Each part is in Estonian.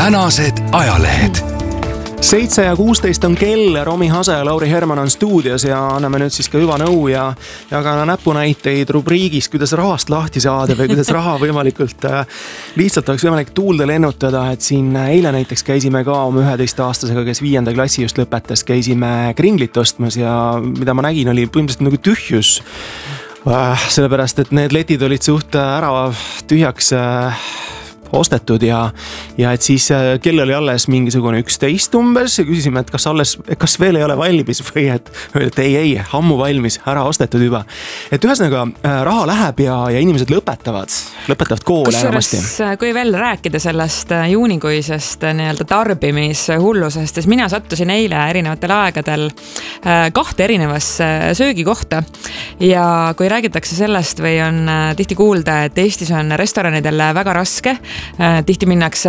tänased ajalehed. 7:16 on kell, Romi Hase ja Lauri Herman on stuudios ja anname nüüd siis ka hüva nõu ja ka näpunäiteid rubriigis, kuidas rahast lahti saada või kuidas raha võimalikult lihtsalt oleks võimalik tuulde lennutada. Et siin eile näiteks käisime ka oma 11-aastasega, kes 5. klassi just lõpetas, käisime kringlit ostmas ja mida ma nägin, oli põhimõtteliselt nagu tühjus. Sellepärast, et need letid olid suht ära tühjaks ostetud ja et siis kell oli alles mingisugune 11 umbes ja küsisime, et kas veel ei ole valmis või et ei, ammu valmis, ära ostetud juba. Et ühesõnaga raha läheb ja inimesed lõpetavad koole enamasti. Kui veel rääkida sellest juunikuisest nii-öelda tarbimishullusest, siis mina sattusin eile erinevatel aegadel 2 erinevasse söögikohta ja kui räägitakse sellest või on tihti kuulda, et Eestis on restoranidel väga raske, tihti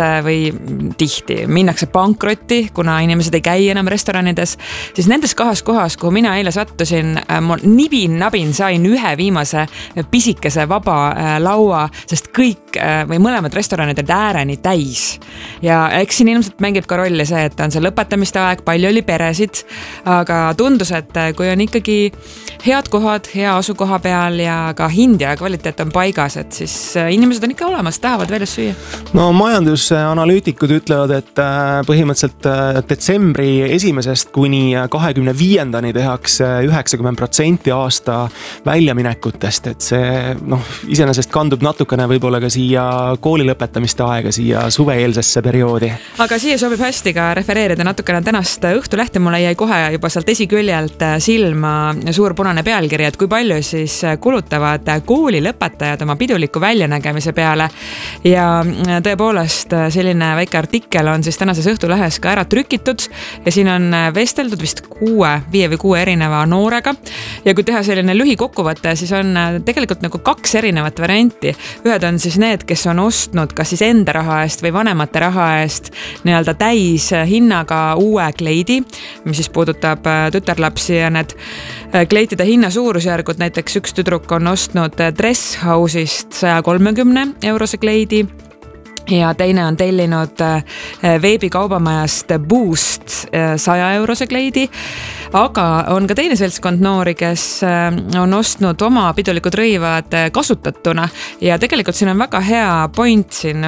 minnakse pankrotti, kuna inimesed ei käi enam restoranides, siis nendes 2 kohas, kuhu mina eile sattusin, ma nibin-nabin sain ühe viimase pisikese vaba laua, sest kõik või mõlemad restoranid olid ääreni täis. Ja eks siin ilmselt mängib ka rolli see, et on see lõpetamiste aeg, palju oli peresid, aga tundus, et kui on ikkagi head kohad, hea asukoha peal ja ka hind ja kvaliteet on paigas, et siis inimesed on ikka olemas, tahavad väljas süüa. No majandusanalüütikud ütlevad, et põhimõtteliselt detsembri 1. kuni 25. tehakse 90% aasta väljaminekutest, et see iseenesest kandub natukene võib-olla ka siia kooli lõpetamiste aega, siia suveeelsesse perioodi. Aga siia sobib hästi ka refereerida natukene tänast Õhtulehte, mulle jäi kohe juba sealt esiküljelt silma suur punane pealkiri, et kui palju siis kulutavad kooli lõpetajad oma piduliku väljanägemise peale ja tõepoolest selline väike artikkel on siis tänases Õhtulehes ka ära trükitud ja siin on vesteldud vist 5 või 6 erineva noorega ja kui teha selline lühikokkuvõte, siis on tegelikult nagu 2 erinevat varianti. Ühed on siis need, kes on ostnud kas siis enda raha eest või vanemate raha eest nii-öelda täis hinnaga uue kleidi, mis siis puudutab tütarlapsi ja need kleitide hinna suurusjärgud, näiteks üks tüdruk on ostnud Dress House'ist 130 eurose kleidi ja teine on tellinud veebikaubamajast Boost 100 eurose kleidi, aga on ka teine seltskond noori, kes on ostnud oma pidulikud rõivad kasutatuna ja tegelikult siin on väga hea point siin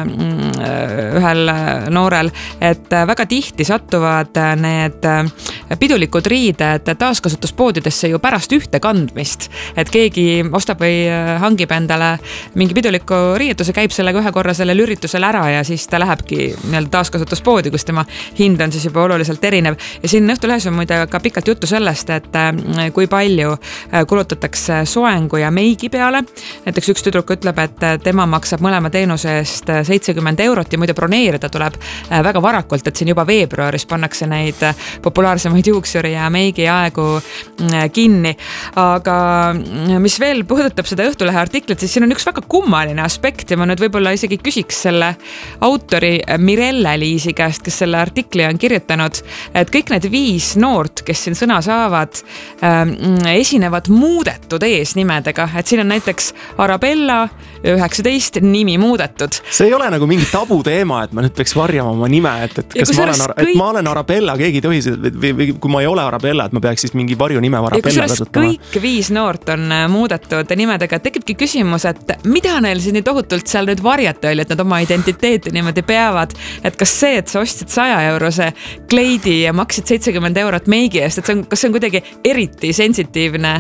ühel noorel, et väga tihti sattuvad need pidulikud riided taaskasutuspoodidesse ju pärast ühte kandmist, et keegi ostab või hangib endale mingi piduliku riietuse, käib sellega ühe korra sellel üritusel ära ja siis ta lähebki taaskasutuspoodi, kus tema hind on siis juba oluliselt erinev. Ja siin Õhtulehes on muide ka pikalt juttu sellest, et kui palju kulutatakse soengu ja meigi peale. Näiteks üks tüdruk ütleb, et tema maksab mõlema teenuse eest 70 eurot ja muide broneerida tuleb väga varakult, et siin juba veebruaris pannakse neid populaarsemaid juuksuri ja meigi aegu kinni. Aga mis veel puudutab seda Õhtulehe artiklit, siis siin on üks väga kummaline aspekt ja ma nüüd võib-olla isegi küsiks selle autori Mirelle Liisi käest, kes selle artikli on kirjutanud, et kõik need 5 noort, kes siin sõna saavad, esinevad muudetud eesnimedega, et siin on näiteks Arabella 19 nimi muudetud. See ei ole nagu mingi tabu teema, et ma nüüd peaks varjama oma nime, et kas ma olen Arabella, keegi ei tohi, või kui ma ei ole Arabella, et ma peaks siis mingi varjunime Arabella kasutama. Kõik 5 noort on muudetud nimedega, et tekibki küsimus, et mida neil siin nii tohutult seal nüüd varjata oli, et nad oma identiteeti niimoodi peavad, et kas see, et sa ostsid 100 eurose kleidi ja maksid 70 eurot meigi eest, et kas see on kuidagi eriti sensitiivne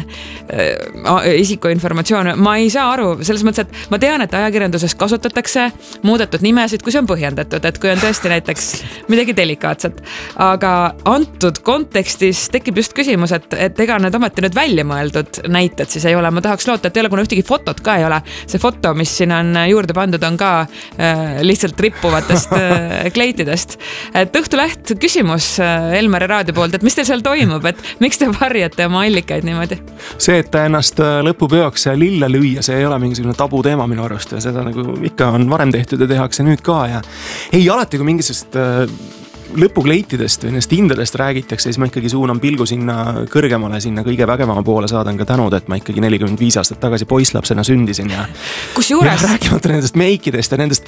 isikuinformatsioon, ma ei saa aru, selles mõttes, et ma tean, et ajakirjanduses kasutatakse muudetud nimesid, kui see on põhjendatud, et kui on tõesti näiteks midagi delikaatset, aga antud kontekstis tekib just küsimus, et ega need ometi nüüd välja mõeldud näited siis ei ole, ma tahaks loota, et ei ole, kuna ühtegi fotot ka ei ole, see foto, mis siin on juurde pandud, on ka lihtsalt rippuvatest kleitidest. Et Õhtuleht küsimus Elmari raadio poolt, et mis teil seal toimub, et miks te varjate oma allikaid niimoodi? See, et ennast lõpupeoks lille lüüa, see ei ole mingisugune tabu teema minu arust ja seda nagu ikka on varem tehtud ja tehakse nüüd ka ja ei alati, kui mingisugust lõpukleitidest või nendest hindadest räägitakse, siis ma ikkagi suunan pilgu sinna kõrgemale, sinna kõige vägevama poole, saadan ka tänud, et ma ikkagi 45 aastat tagasi poisslapsena sündisin ja räägimata nendest meikidest ja nendest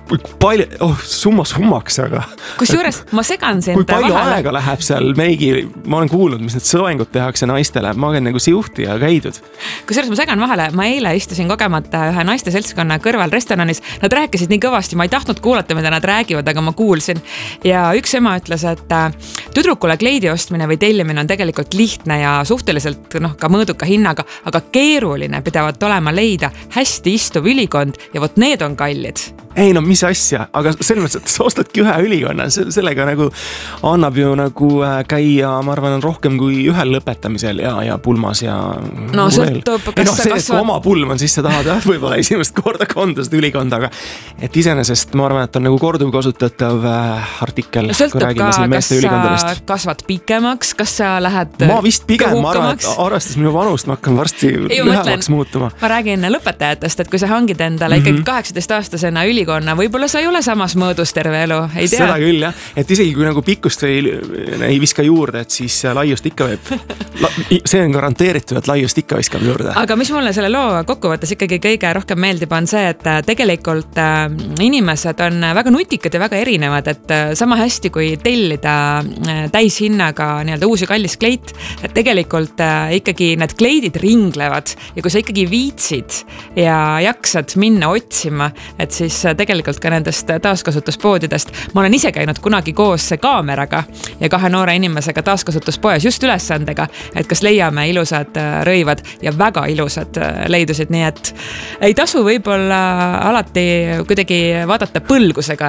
palju, summaks, aga kusjuures ma segan sind kui palju aega läheb seal meigi, ma olen kuulnud, mis need soengud tehakse naistele, ma olen nagu siuhti ja käidud. Kusjuures ma segan vahele, ma eile istusin kogemata ühe naiste seltskonna kõrval restoranis, nad rääkisid nii kõvasti, ma ei tahtnud kuulata, mida nad räägivad, aga ma kuulsin. Ja üks ema ütles, et tüdrukule kleidi ostmine või tellimine on tegelikult lihtne ja suhteliselt ka mõõduka hinnaga, aga keeruline pidavat olema leida hästi istuv ülikond ja vot need on kallid. Ei no mis asja, aga selles mõttes, et sa ostadki ühe ülikonna, sellega nagu annab ju nagu käia, ma arvan, rohkem kui ühel lõpetamisel ja pulmas ja no sõltub, kas sa kasvad oma pulm on, siis sa tahad võib-olla esimest korda konda seda ülikonda, aga et iseenesest ma arvan, et on nagu korduvkasutatav artikkel, kui räägime siin meeste ülikondadest. Sõltub ka, kas sa kasvad pikemaks, kas sa lähed ma vist pigem, ma arvan, et arvestas minu vanust, ma hakkan varsti lühemaks muutuma. Ma räägin lõpetajatest, et kui sa hangid endale ikkagi 18-aastasena ülikonna, võib-olla sa ei ole samas mõõdus terve elu, ei tea. Seda küll jah, et isegi kui nagu pikkust ei viska juurde, et siis laiust ikka võib. See on garanteeritud, et laiust ikka viskab juurde. Aga mis mulle selle loo kokkuvõttes ikkagi kõige rohkem meeldib, on see, et tegelikult inimesed on väga nutikad ja väga erinevad, et sama hästi kui tellida täishinnaga nii-öelda uusi kallis kleit, et tegelikult ikkagi need kleidid ringlevad ja kui sa ikkagi viitsid ja jaksad minna otsima, et siis tegelikult ka nendest taaskasutuspoodidest. Ma olen ise käinud kunagi koos kaameraga ja 2 noore inimesega taaskasutuspoes just ülesandega, et kas leiame ilusad rõivad ja väga ilusad leidusid, nii et ei tasu võib-olla alati kuidagi vaadata põlgusega,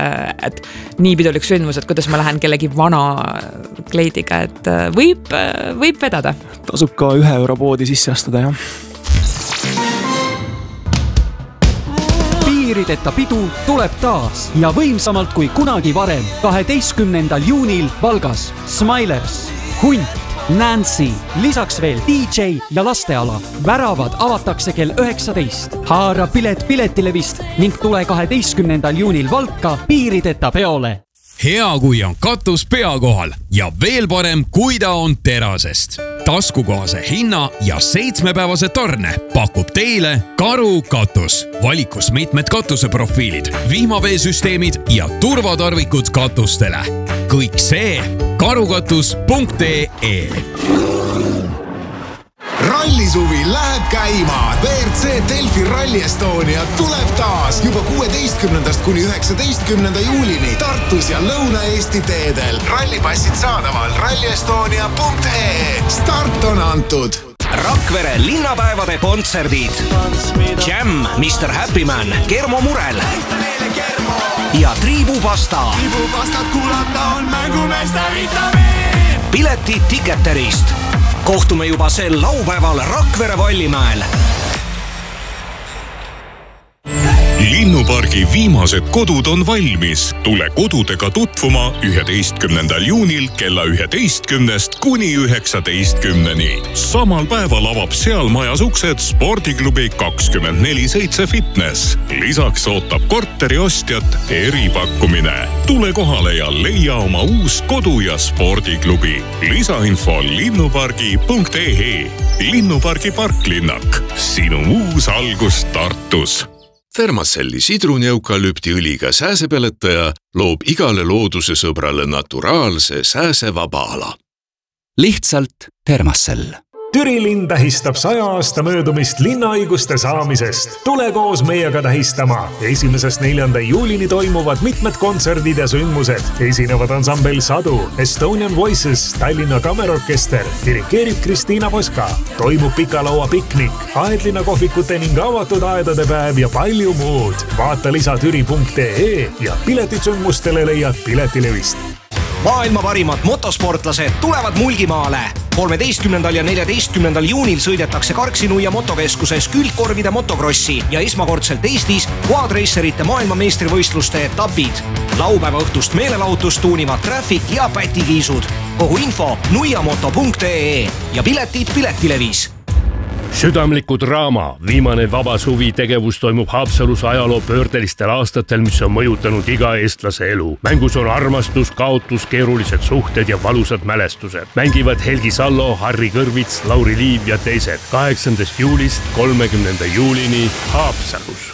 et nii pidulik sündmus, et kuidas ma lähen kellegi vana kleidiga, et võib vedada. Tasub ka 1 euro poodi sisse astuda, jah. Piirideta pidu tuleb taas ja võimsamalt kui kunagi varem 12. juunil Valgas Smilers, Hunt, Nancy, lisaks veel DJ ja lasteala. Väravad avatakse kell 19. Haara pilet Piletilevist ning tule 12. juunil Valka piirideta peole. Hea, kui on katus pea kohal ja veel parem, kui ta on terasest. Taskukohase hinna ja 7-päevase tarne pakub teile Karu katus. Valikus mitmed katuseprofiilid, vihmaveesüsteemid ja turvatarvikud katustele. Kõik see karukatus.ee. Rallisuvi läheb käima. WRC Delfi Rally Estonia tuleb taas juba 16. kuni 19. juulini Tartus ja Lõuna-Eesti teedel. Rallipassid saadaval rallyestonia.ee. Start on antud. Rakvere linnapäevade kontserdid. Jam, Mr. Happyman, Kermo Murel ja Triibupasta. Triibupastat kuulata on mängumeeste vitamiin. Piletid Ticketerist. Kohtume juba sel laupäeval Rakvere Vallimäel. Linnupargi viimased kodud on valmis. Tule kodudega tutvuma 11. juunil kella 11 kuni 19. Samal päeval avab seal majas uksed spordiklubi 24/7 Fitness. Lisaks ootab korteri ostjat eripakkumine. Tule kohale ja leia oma uus kodu- ja spordiklubi. Lisainfo linnupargi.ee. Linnupargi parklinnak. Sinu uus algus Tartus. Thermacelli sidruneukalüptiõliga sääsepeletaja loob igale looduse sõbrale naturaalse sääsevaba ala. Lihtsalt Thermacell. Türi linn tähistab 100 aasta möödumist linnaõiguste saamisest. Tule koos meiega tähistama. 1.–4. juulini toimuvad mitmed kontserdid ja sündmused. Esinevad ansambel Sadu, Estonian Voices, Tallinna Kammerorkester, dirigeerib Kristiina Poska. Toimub pikalaua piknik, aedlinna kohvikute ning avatud aedade päev ja palju muud. Vaata lisa türi.ee ja piletid sündmustele leiad Piletilevist. Maailma parimad motosportlased tulevad Mulgimaale. 13. ja 14. juunil sõidetakse Karksi-Nuia motokeskuses külgkorvide motokrossi ja esmakordselt Eestis quadracerite maailmameistrivõistluste etapid. Laupäeva õhtust meelelahutust tuunivad Traffic ja Pätikiisud. Kogu info nuiamoto.ee ja piletid Piletilevis. südamliku draama Viimane vaba suvi tegevus toimub Haapsalus ajaloo pöördelistel aastatel, mis on mõjutanud iga eestlase elu. Mängus on armastus, kaotus, keerulised suhted ja valusad mälestused. Mängivad Helgi Sallo, Harri Kõrvits, Lauri Liiv ja teised. 8. juulist 30. juulini Haapsalus.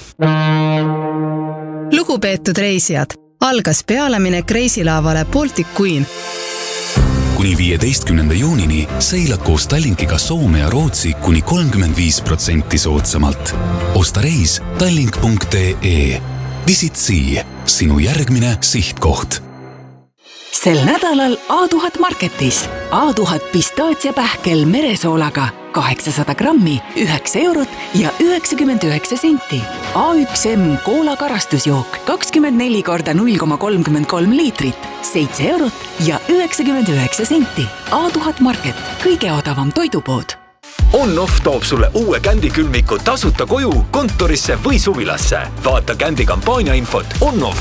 Lugupeetud reisijad, algas pealeminek reisilaavale Baltic Queen. Kuni 15. juunini seila koos Tallinkiga Soome ja Rootsi kuni 35% soodsamalt. Osta reis tallink.ee. Visit Sea, sinu järgmine sihtkoht. Sel nädalal A1000 Marketis A1000 pistaatsiapähkel meresoolaga 800 grammi, 9 eurot ja 99 senti. A1M koola karastusjook 24 korda 0,33 liitrit, 7 eurot ja 99 senti. A1000 Market, kõige odavam toidupood. On-Off toob sulle uue Kändi külmiku tasuta koju, kontorisse või suvilasse. Vaata Kändi kampaania infot onnoff.ee.